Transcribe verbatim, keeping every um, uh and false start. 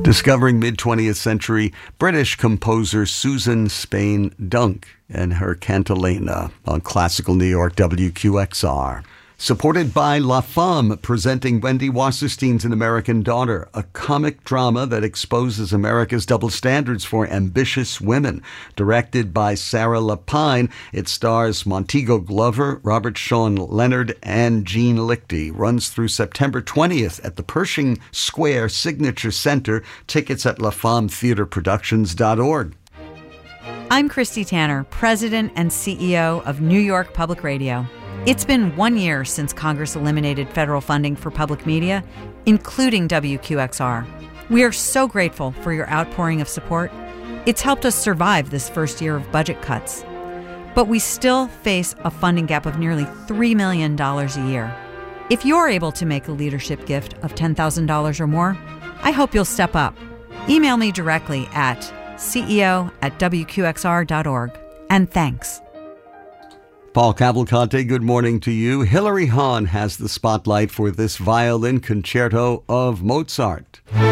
Discovering mid-twentieth century British composer Susan Spain Dunk and her cantilena on Classical New York W Q X R. Supported by La Femme, presenting Wendy Wasserstein's An American Daughter, a comic drama that exposes America's double standards for ambitious women. Directed by Sarah Lapine, it stars Montego Glover, Robert Sean Leonard, and Jean Lichty. Runs through September twentieth at the Pershing Square Signature Center. Tickets at la femme theatre productions dot org. I'm Christy Tanner, President and C E O of New York Public Radio. It's been one year since Congress eliminated federal funding for public media, including W Q X R. We are so grateful for your outpouring of support. It's helped us survive this first year of budget cuts. But we still face a funding gap of nearly three million dollars a year. If you're able to make a leadership gift of ten thousand dollars or more, I hope you'll step up. Email me directly at C E O at W Q X R dot org. And thanks. Paul Cavalcante, good morning to you. Hilary Hahn has the spotlight for this violin concerto of Mozart.